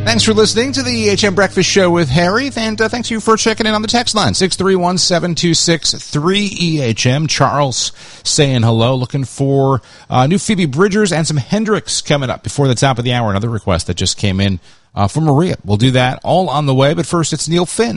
Thanks for listening to the EHM Breakfast Show with Harry, and thanks to you for checking in on the text line, 631-726-3EHM. Charles saying hello, looking for new Phoebe Bridgers and some Hendrix coming up before the top of the hour. Another request that just came in from Maria. We'll do that all on the way, but first it's Neil Finn.